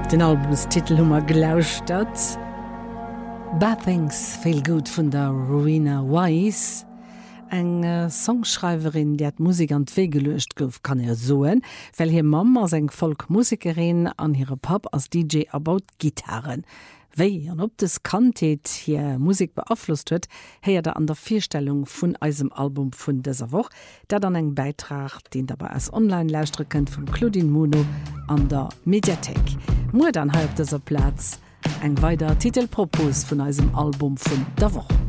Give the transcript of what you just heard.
Den Albumstitel hummer gelauscht hat. Bad Things Feel Good vun der Rowena Wise. Eng Songschreiverin, die hat Musik an d'Wee gelecht gouf, kann soen, weil hier Mama as eng Folkmusikerin an ihre Pap als DJ about Gitarren. Wéi an op des Kantheet hier Musik beaflosst huet, heier der an der Vierstellung vun eisem Album vun déser Woch, dat an eng Beitrag, den dabei als online lauschte kënnt vum Claudine Muno an der Mediathek. Mo dann halb déser Platz eng weider Titelpropos vun eisem Album vun der Woche.